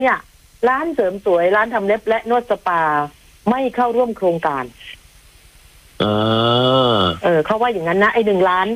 เนี่ยร้านเสริมสวยร้านทำเล็บและนวดสปาไม่เข้าร่วมโครงการเขาว่าอย่างนั้นนะไอ้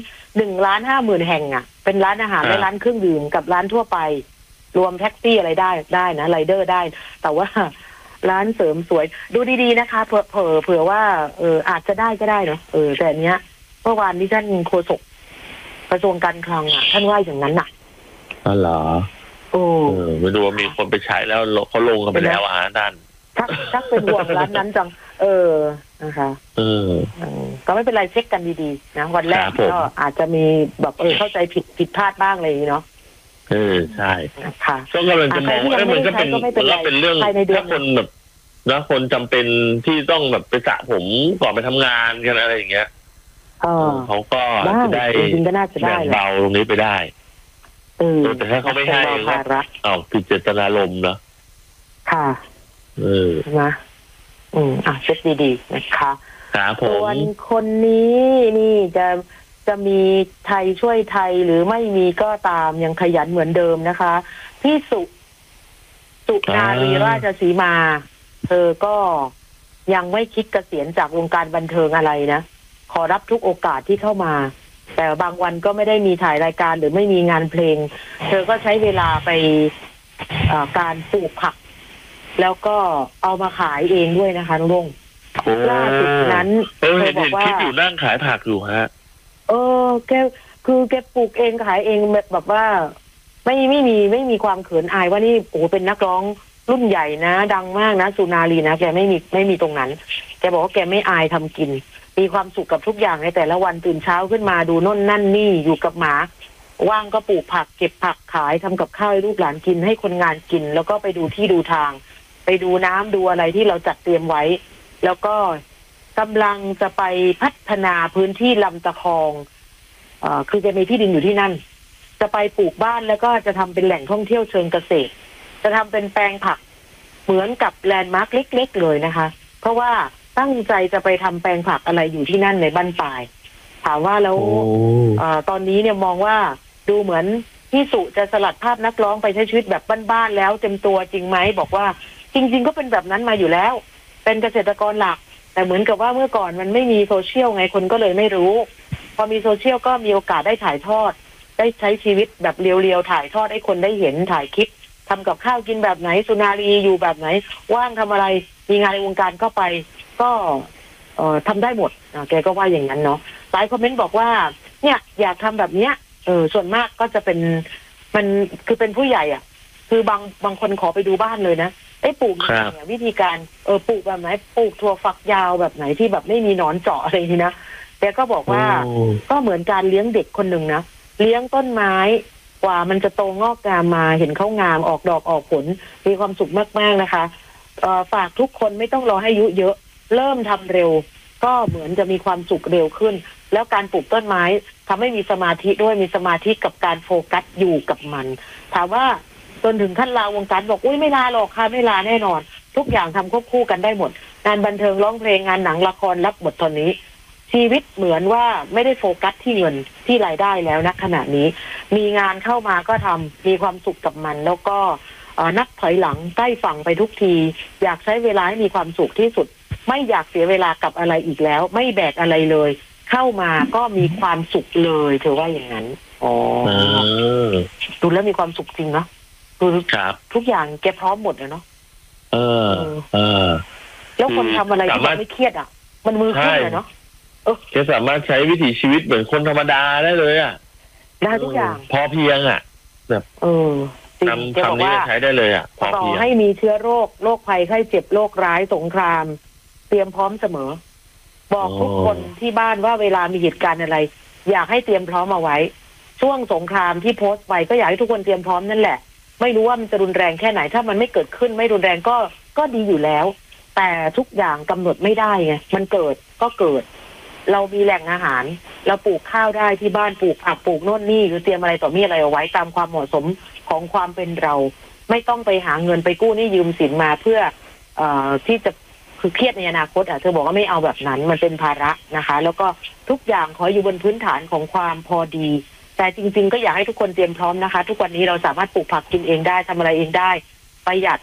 1,50,000 แห่งอ่ะเป็นร้านอาหารและร้านเครื่องดื่มกับร้านทั่วไปรวมแท็กซี่อะไรได้นะไรเดอร์ได้แต่ว่าร้านเสริมสวยดูดีๆนะคะเผื่อว่าอาจจะได้ก็ได้เนาะแต่เนี้ยเมื่อวานนี้ท่านโฆษกกระทรวงการคลังอ่ะท่านว่าอย่างนั้นน่ะอ๋อเหรอไม่รู้ว่ามีคนไปใช้แล้วเขาลงกันไปแล้วท่านชักเป็นห่วงร้านนั้นจังนะคะก็ไม่เป็นไรเช็คกันดีๆนะวันแรกก็อาจจะมีแบบเข้าใจผิดพลาดบ้างเลยเนาะใช่ค่ะก็กำลังจะมองว่ามันก็เป็นเรื่องถ้าคนแบบแล้วคนจำเป็นที่ต้องแบบไปสระผมก่อนไปทำงานกันอะไรอย่างเงี้ยเขาก็จะได้แบ่งเบาตรงนี้ไปได้แต่ถ้าเขาไม่ให้ผิดเจตนารมณ์เนาะค่ะนะเช็คดีๆนะคะส่วนคนนี้นี่จะมีไทยช่วยไทยหรือไม่มีก็ตามยังขยันเหมือนเดิมนะคะพี่สุนารีราชสีมาเธอก็ยังไม่คิดเกษียณจากวงการบันเทิงอะไรนะขอรับทุกโอกาสที่เข้ามาแต่บางวันก็ไม่ได้มีถ่ายรายการหรือไม่มีงานเพลงเธอก็ใช้เวลาไปการปลูกผักแล้วก็เอามาขายเองด้วยนะคะน้องลุงล่าสุดนั้นเธอบอกว่าคิดอยู่นั่งขายผักอยู่ฮะแกปลูกเองขายเองแบบว่าไม่มีความเขินอายว่านี่โอ้เป็นนักร้องรุ่นใหญ่นะดังมากนะสุนารีนะแกไม่มีตรงนั้นแกบอกว่าแกไม่อายทำกินมีความสุขกับทุกอย่างในแต่ละวันตื่นเช้าขึ้นมาดูโน่นนั่นนี่อยู่กับหมาว่างก็ปลูกผักเก็บผักขายทำกับข้าวให้ลูกหลานกินให้คนงานกินแล้วก็ไปดูที่ดูทางไปดูน้ำดูอะไรที่เราจัดเตรียมไว้แล้วก็กำลังจะไปพัฒนาพื้นที่ลำตะคองคือจะมีที่ดินอยู่ที่นั่นจะไปปลูกบ้านแล้วก็จะทำเป็นแหล่งท่องเที่ยวเชิงเกษตรจะทำเป็นแปลงผักเหมือนกับแลนด์มาร์คเล็กๆเลยนะคะเพราะว่าตั้งใจจะไปทำแปลงผักอะไรอยู่ที่นั่นในบ้านปลายถามว่าแล้วตอนนี้เนี่ยมองว่าดูเหมือนพี่สุจะสลัดภาพนักร้องไปใช้ชีวิตแบบบ้านๆแล้วเต็มตัวจริงไหมบอกว่าจริงๆก็เป็นแบบนั้นมาอยู่แล้วเป็นเกษตรกรหลักแต่เหมือนกับว่าเมื่อก่อนมันไม่มีโซเชียลไงคนก็เลยไม่รู้พอมีโซเชียลก็มีโอกาสได้ถ่ายทอดได้ใช้ชีวิตแบบเรียวๆถ่ายทอดให้คนได้เห็นถ่ายคลิปทำกับข้าวกินแบบไหนสุนารีอยู่แบบไหนว่างทำอะไรมีงานในวงการก็ไปก็ทำได้หมดแกก็ว่าอย่างนั้นเนาะหลายคอมเมนต์บอกว่าเนี่ยอยากทำแบบเนี้ยส่วนมากก็จะเป็นมันคือเป็นผู้ใหญ่อ่ะคือบางคนขอไปดูบ้านเลยนะปลูกเนี่ยวิธีการปลูกแบบไหนปลูกถั่วฝักยาวแบบไหนที่แบบไม่มีหนอนเจาะอะไรทีนะแกก็บอกว่าก็เหมือนการเลี้ยงเด็กคนหนึ่งนะเลี้ยงต้นไม้กว่ามันจะโตงอกงามมาเห็นเขางามออกดอกออกผลมีความสุขมากๆนะคะฝากทุกคนไม่ต้องรอให้อายุเยอะเริ่มทำเร็วก็เหมือนจะมีความสุขเร็วขึ้นแล้วการปลูกต้นไม้ทำให้มีสมาธิด้วยมีสมาธิกับการโฟกัสอยู่กับมันถามว่าจนถึงขั้นลาวงการบอกอุ้ยไม่ลาหรอกค่ะไม่ลาแน่นอนทุกอย่างทำควบคู่กันได้หมดงานบันเทิงร้องเพลงงานหนังละครรับบทตอนนี้ชีวิตเหมือนว่าไม่ได้โฟกัสที่เงินที่รายได้แล้วณขณะนี้มีงานเข้ามาก็ทำมีความสุขกับมันแล้วก็นับถอยหลังใกล้ฝั่งไปทุกทีอยากใช้เวลาให้มีความสุขที่สุดไม่อยากเสียเวลากับอะไรอีกแล้วไม่แบกอะไรเลยเข้ามาก็มีความสุขเลยเธอว่าอย่างนั้นดูแล้วมีความสุขจริงเนาะดูทุกอย่างแกพร้อมหมดเลยเนาะแล้วคนทำอะไรที่ไม่เครียดอ่ะมันมือขึ้นเลยเนาะแกสามารถใช้วิถีชีวิตเหมือนคนธรรมดาได้เลยอ่ะได้ทุกอย่างพอเพียงอ่ะแบบทำนี้ใช้ได้เลยอ่ะพอเพียงให้มีเชื้อโรคภัยไข้เจ็บโรคร้ายสงครามเตรียมพร้อมเสมอบอกทุกคนที่บ้านว่าเวลามีเหตุการณ์อะไรอยากให้เตรียมพร้อมเอาไว้ช่วงสงครามที่โพสต์ไปก็อยากให้ทุกคนเตรียมพร้อมนั่นแหละไม่รู้ว่ามันจะรุนแรงแค่ไหนถ้ามันไม่เกิดขึ้นไม่รุนแรงก็ดีอยู่แล้วแต่ทุกอย่างกำหนดไม่ได้ไงมันเกิดก็เกิดเรามีแหล่งอาหารเราปลูกข้าวได้ที่บ้านปลูกผักปลูกโน่นนี่หรือเตรียมอะไรต่อมีอะไรเอาไว้ตามความเหมาะสมของความเป็นเราไม่ต้องไปหาเงินไปกู้หนี้ยืมสินมาเพื่อที่จะคือเครียดในอนาคตเธอบอกว่าไม่เอาแบบนั้นมันเป็นภาระนะคะแล้วก็ทุกอย่างขออยู่บนพื้นฐานของความพอดีแต่จริงๆก็อยากให้ทุกคนเตรียมพร้อมนะคะทุกวันนี้เราสามารถปลูกผักกินเองได้ทำอะไรเองได้ประหยัด